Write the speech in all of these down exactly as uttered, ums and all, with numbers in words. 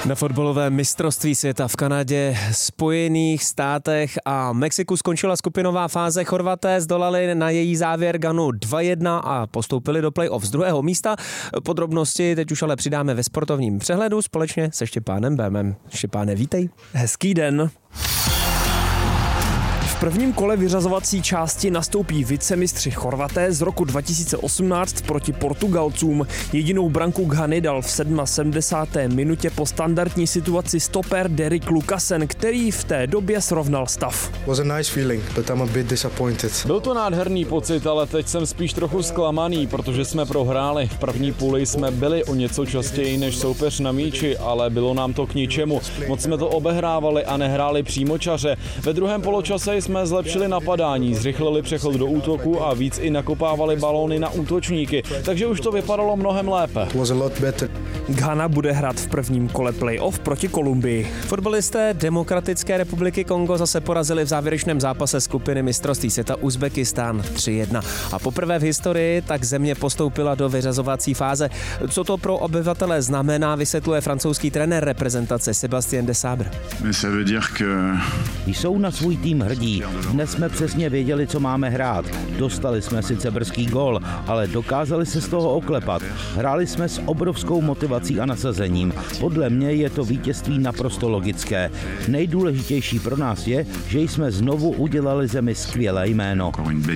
Na fotbalovém mistrovství světa v Kanadě, Spojených státech a Mexiku skončila skupinová fáze. Chorvaté zdolali na její závěr Ghanu dva jedna a postoupili do play-off z druhého místa. Podrobnosti teď už ale přidáme ve sportovním přehledu společně se Štěpánem Bémem. Štěpáne, vítej. Hezký den. V prvním kole vyřazovací části nastoupí vicemistři Chorvaté z roku dva tisíce osmnáct proti Portugalcům. Jedinou branku Ghany dal v sedmdesáté sedmé minutě po standardní situaci stoper Derek Lucasen, který v té době srovnal stav. Byl to nádherný pocit, ale teď jsem spíš trochu zklamaný, protože jsme prohráli. V první půli jsme byli o něco častěji než soupeř na míči, ale bylo nám to k ničemu. Moc jsme to obehrávali a nehráli přímočaře. Ve druhém poločase jsme jsme zlepšili napadání, zrychlili přechod do útoku a víc i nakopávali balóny na útočníky, takže už to vypadalo mnohem lépe. Ghana bude hrát v prvním kole playoff proti Kolumbii. Fotbalisté Demokratické republiky Kongo zase porazili v závěrečném zápase skupiny mistrovství světa Uzbekistán tři jedna. A poprvé v historii tak země postoupila do vyřazovací fáze. Co to pro obyvatele znamená, vysvětluje francouzský trenér reprezentace Sébastien Desabre. Jsou na svůj tým hrdí. Dnes jsme přesně věděli, co máme hrát. Dostali jsme sice brzký gól, ale dokázali se z toho oklepat. Hráli jsme s obrovskou motivací a nasazením. Podle mě je to vítězství naprosto logické. Nejdůležitější pro nás je, že jsme znovu udělali zemi skvělé jméno.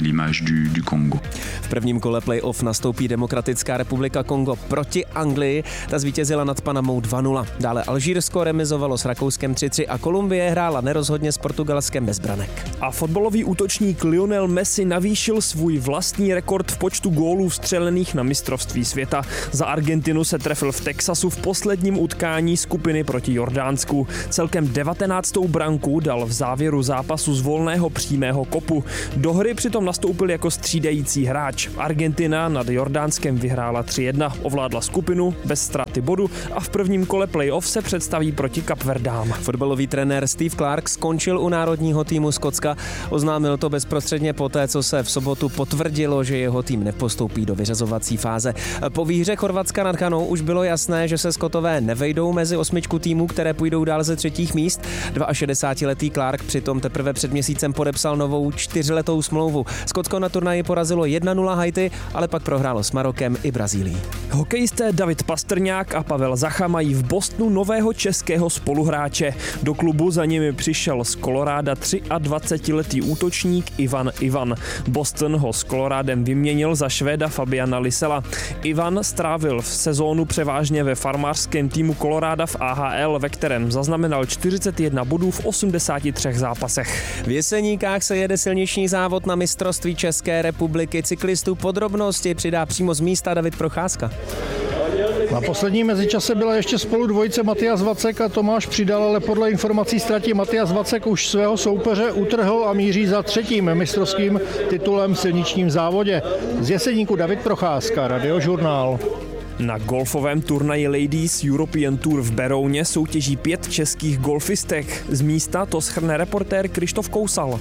V prvním kole playoff nastoupí Demokratická republika Kongo proti Anglii. Ta zvítězila nad Panamou dva nula. Dále Alžírsko remizovalo s Rakouskem tři tři a Kolumbie hrála nerozhodně s Portugalskem bez branek. A fotbalový útočník Lionel Messi navýšil svůj vlastní rekord v počtu gólů vstřelených na mistrovství světa. Za Argentinu se trefil v Texasu v posledním utkání skupiny proti Jordánsku. Celkem devatenáctou branku dal v závěru zápasu z volného přímého kopu. Do hry přitom nastoupil jako střídající hráč. Argentina nad Jordánskem vyhrála tři jedna, ovládla skupinu bez ztráty bodu a v prvním kole playoff se představí proti Kapverdám. Fotbalový trenér Steve Clark skončil u národního týmu Skotska. Oznámil to bezprostředně poté, co se v sobotu potvrdilo, že jeho tým nepostoupí do vyřazovací fáze. Po výhře Chorvatska nad Ghanou už bylo jasné, že se Skotové nevejdou mezi osmičku týmů, které půjdou dál ze třetích míst. šedesátiletý Clark přitom teprve před měsícem podepsal novou čtyřletou smlouvu. Skotsko na turnaji porazilo jedna nula Haiti, ale pak prohrálo s Marokem i Brazílií. Hokejisté David Pastrňák a Pavel Zacha mají v Bostonu nového českého spoluhráče. Do klubu za nimi přišel z Koloráda dvacetiletý útočník Ivan Ivan. Boston ho s Kolorádem vyměnil za Švéda Fabiana Lysela. Ivan strávil v sezónu převážně ve farmářském týmu Koloráda v A H L, ve kterém zaznamenal čtyřicet jedna bodů v osmdesáti třech zápasech. V Jeseníkách se jede silniční závod na mistrovství České republiky cyklistů. Podrobnosti přidá přímo z místa David Procházka. Na poslední mezičase byla ještě spolu dvojice Matias Vacek a Tomáš Přidal, ale podle informací ztratí Matias Vacek už svého soupeře utrhl a míří za třetím mistrovským titulem v silničním závodě. Z Jeseníku David Procházka, Radiožurnál. Na golfovém turnaji Ladies European Tour v Berouně soutěží pět českých golfistek. Z místa to shrne reportér Krištof Kousal.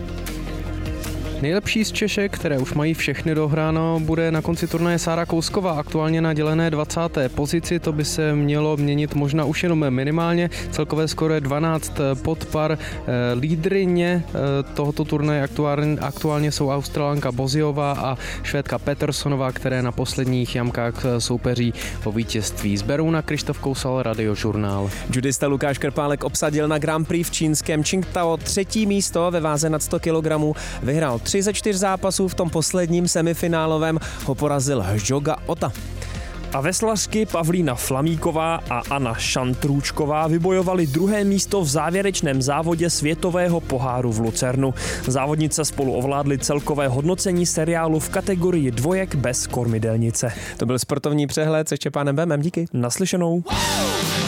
Nejlepší z Češek, které už mají všechny dohráno, bude na konci turnaje Sára Kousková, aktuálně na dělené dvacáté pozici. To by se mělo měnit možná už jenom minimálně. Celkové skoro je dvanáct pod par. Lídryně tohoto turnaje aktuálně, aktuálně jsou Australanka Boziová a Švédka Petersonová, které na posledních jamkách soupeří o vítězství. Z Berouna Krištof Kousal, Radiožurnál. Judista Lukáš Krpálek obsadil na Grand Prix v čínském Qingdao třetí místo ve váze nad sto kilogramů. Vyhrál tři ze čtyř zápasů, v tom posledním semifinálovém ho porazil Hjoga Ota. A veslařky Pavlína Flamíková a Anna Šantrůčková vybojovali druhé místo v závěrečném závodě světového poháru v Lucernu. Závodnice spolu ovládly celkové hodnocení seriálu v kategorii dvojek bez kormidelnice. To byl sportovní přehled se Štěpánem Bémem, díky. Naslyšenou.